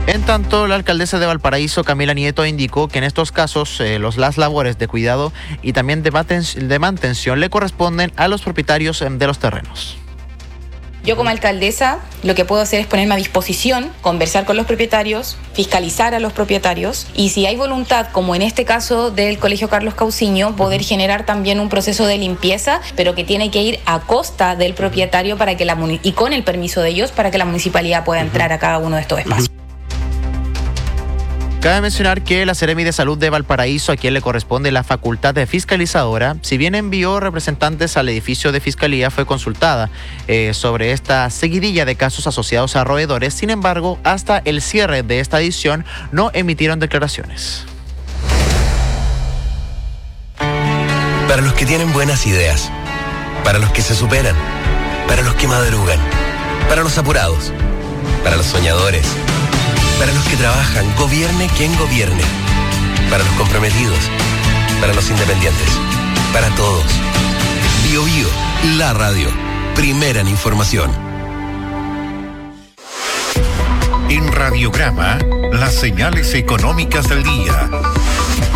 En tanto, la alcaldesa de Valparaíso, Camila Nieto, indicó que en estos casos las labores de cuidado y también de mantención le corresponden a los propietarios de los terrenos. Yo como alcaldesa lo que puedo hacer es ponerme a disposición, conversar con los propietarios, fiscalizar a los propietarios y si hay voluntad, como en este caso del Colegio Carlos Cauciño, poder generar también un proceso de limpieza, pero que tiene que ir a costa del propietario para que y con el permiso de ellos para que la municipalidad pueda entrar a cada uno de estos espacios. Cabe mencionar que la Seremi de Salud de Valparaíso, a quien le corresponde la facultad de fiscalizadora, si bien envió representantes al edificio de fiscalía, fue consultada sobre esta seguidilla de casos asociados a roedores. Sin embargo, hasta el cierre de esta edición no emitieron declaraciones. Para los que tienen buenas ideas, para los que se superan, para los que madrugan, para los apurados, para los soñadores, para los que trabajan, gobierne quien gobierne, para los comprometidos, para los independientes, para todos. Bio Bio, la radio, primera en información. En Radiograma, las señales económicas del día.